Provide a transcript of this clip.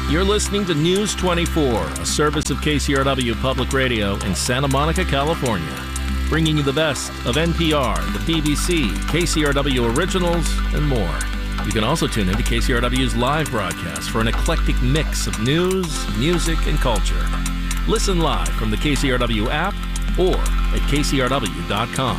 You're listening to News 24, a service of KCRW Public Radio in Santa Monica, California, bringing you the best of NPR, the BBC, KCRW Originals, and more. You can also tune into KCRW's live broadcast for an eclectic mix of news, music, and culture. Listen live from the KCRW app or at kcrw.com.